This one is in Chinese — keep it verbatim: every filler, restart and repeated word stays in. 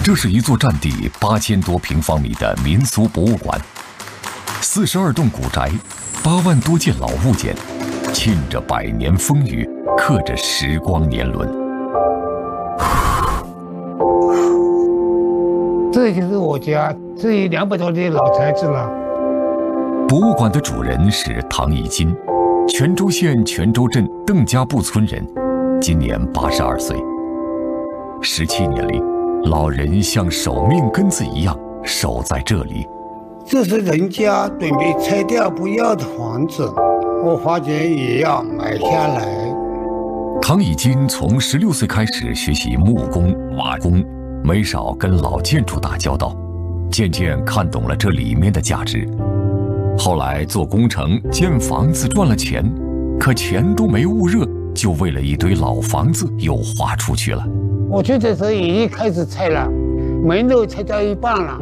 这是一座占地八千多平方米的民俗博物馆，四十二栋古宅，八万多件老物件，沁着百年风雨，刻着时光年轮。 这就是我家，这两百多年老宅子了。 博物馆的主人是唐以金，泉州县泉州镇邓家埠村人，今年八十二岁。十七年里，老人像守命根子一样守在这里。 这是人家准备拆掉不要的房子，我花钱也要买下来。 唐以金从十六岁开始学习木工、瓦工，没少跟老建筑打交道，渐渐看懂了这里面的价值。后来做工程建房子赚了钱，可钱都没焐热，就为了一堆老房子又花出去了。 我去的时候已经开始拆了，门都拆到一半了。